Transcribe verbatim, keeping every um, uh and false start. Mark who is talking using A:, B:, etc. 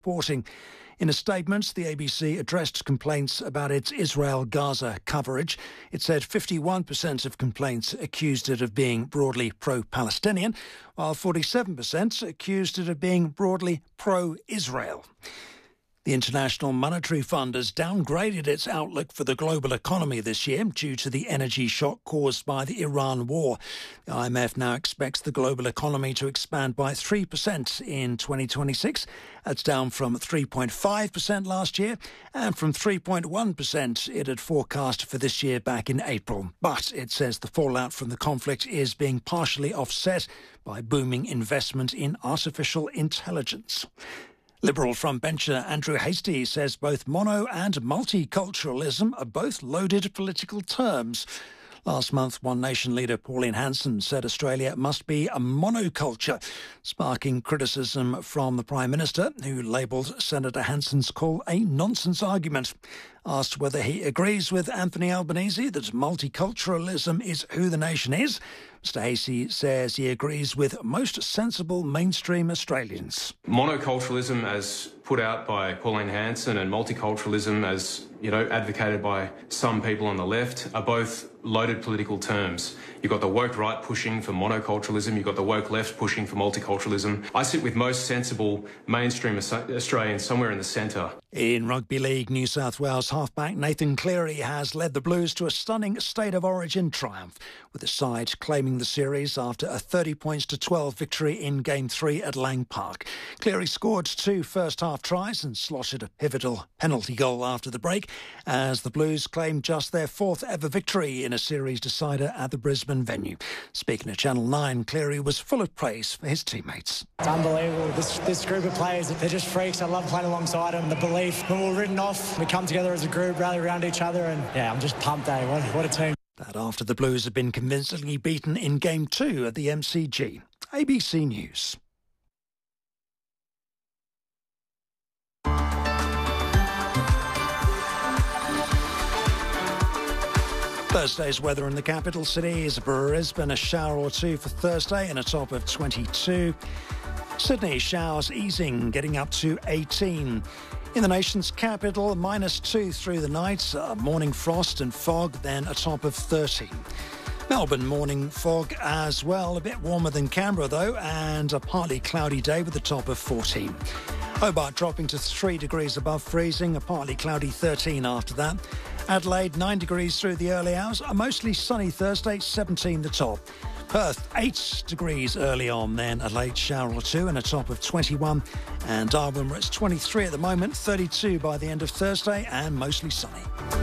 A: reporting. In a statement, the A B C addressed complaints about its Israel-Gaza coverage. It said fifty-one percent of complaints accused it of being broadly pro-Palestinian, while forty-seven percent accused it of being broadly pro-Israel. The International Monetary Fund has downgraded its outlook for the global economy this year due to the energy shock caused by the Iran war. The I M F now expects the global economy to expand by three percent in twenty twenty-six. That's down from three point five percent last year and from three point one percent it had forecast for this year back in April. But it says the fallout from the conflict is being partially offset by booming investment in artificial intelligence. Liberal frontbencher Andrew Hastie says both mono and multiculturalism are both loaded political terms. Last month, One Nation leader Pauline Hanson said Australia must be a monoculture, sparking criticism from the Prime Minister, who labelled Senator Hanson's call a nonsense argument. Asked whether he agrees with Anthony Albanese that multiculturalism is who the nation is, Mister Hastie says he agrees with most sensible mainstream Australians.
B: Monoculturalism, as put out by Pauline Hanson, and multiculturalism, as you know, advocated by some people on the left, are both loaded political terms. You've got the woke right pushing for monoculturalism, you've got the woke left pushing for multiculturalism. I sit with most sensible mainstream Australians somewhere in the centre.
A: In Rugby League, New South Wales halfback Nathan Cleary has led the Blues to a stunning State of Origin triumph, with the side claiming the series after a thirty points to twelve victory in Game three at Lang Park. Cleary scored two first-half tries and slotted a pivotal penalty goal after the break, as the Blues claimed just their fourth ever victory in a series decider at the Brisbane venue. Speaking to Channel nine, Cleary was full of praise for his teammates.
C: It's unbelievable. This, this group of players, they're just freaks. I love playing alongside them. The belief when we're written off, we come together as a group, rally around each other, and yeah, I'm just pumped, eh? What, what a team.
A: That after the Blues had been convincingly beaten in Game two at the M C G. A B C News. Thursday's weather in the capital city is Brisbane, a shower or two for Thursday and a top of twenty-two. Sydney, showers easing, getting up to eighteen. In the nation's capital, minus two through the night, uh, morning frost and fog, then a top of thirteen. Melbourne, morning fog as well, a bit warmer than Canberra though, and a partly cloudy day with a top of fourteen. Hobart dropping to three degrees above freezing, a partly cloudy thirteen after that. Adelaide, nine degrees through the early hours, a mostly sunny Thursday, seventeen the top. Perth, eight degrees early on, then a late shower or two and a top of twenty-one. And Darwin, where it's twenty-three at the moment, thirty-two by the end of Thursday and mostly sunny.